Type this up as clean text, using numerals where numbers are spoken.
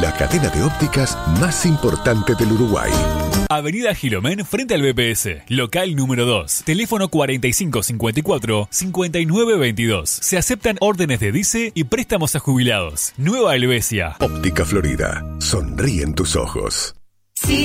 la cadena de ópticas más importante del Uruguay. Avenida Gilomén frente al BPS, local número 2, teléfono 4554-5922. Se aceptan órdenes de DICE y préstamos a jubilados. Nueva Helvecia. Óptica Florida, sonríen tus ojos.